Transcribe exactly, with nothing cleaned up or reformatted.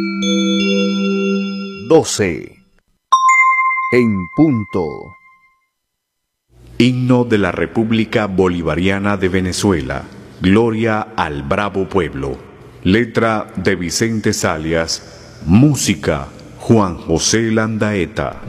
doce. En punto. Himno de la República Bolivariana de Venezuela. Gloria al bravo pueblo. Letra de Vicente Zalias. Música Juan José Landaeta.